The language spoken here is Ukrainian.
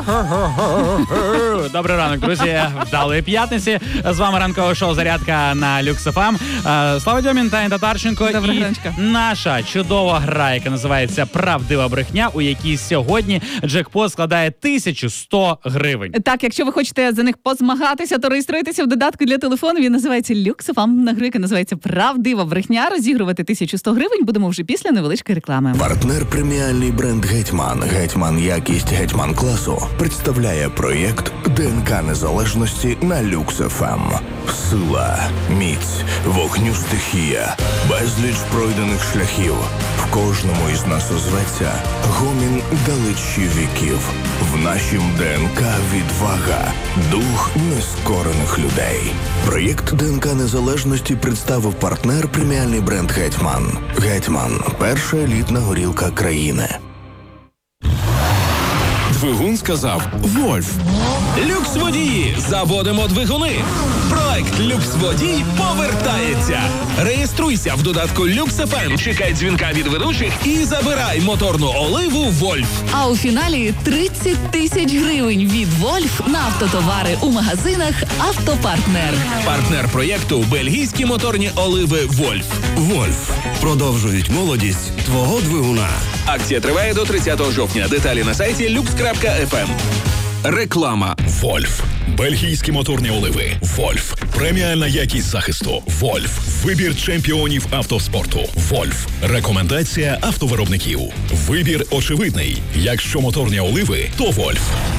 Добрий ранок, друзі. Вдалої п'ятниці. З вами ранкове шоу «Зарядка» на Люкс ФМ. Слава Дьомін та Татарченко. І наша чудова гра, яка називається «Правдива брехня», у якій сьогодні джекпот складає 1100 гривень. Так, якщо ви хочете за них позмагатися, то реєструйтеся в додатку для телефону. Він називається Люкс ФМ. На гру, яка називається «Правдива брехня». Розігрувати 1100 гривень будемо вже після невеличкої реклами. Партнер преміальний бренд «Гетьман». «Гетьман» якість «Гетьман» класу представляє проєкт ДНК незалежності на Люкс ФМ. Сила, міць, вогню стихія, безліч пройдених шляхів. В кожному із нас озветься гомін далечі віків. В нашім ДНК відвага, дух нескорених людей. Проєкт ДНК незалежності представив партнер преміальний бренд «Гетьман». «Гетьман» – перша елітна горілка країни. Двигун сказав «Вольф». Люкс-водії, заводимо двигуни. Проект «Люкс-водій» повертається. Реєструйся в додатку Люкс ФМ, чекай дзвінка від ведучих і забирай моторну оливу «Вольф». А у фіналі 30 тисяч гривень від «Вольф» на автотовари у магазинах «Автопартнер». Партнер проєкту – бельгійські моторні оливи «Вольф». «Вольф» продовжують молодість твого двигуна. Акція триває до 30 жовтня. Деталі на сайті lux.fm. Реклама. «Вольф». Бельгійські моторні оливи. «Вольф». Преміальна якість захисту. «Вольф». Вибір чемпіонів автоспорту. «Вольф». Рекомендація автовиробників. Вибір очевидний. Якщо моторні оливи, то «Вольф».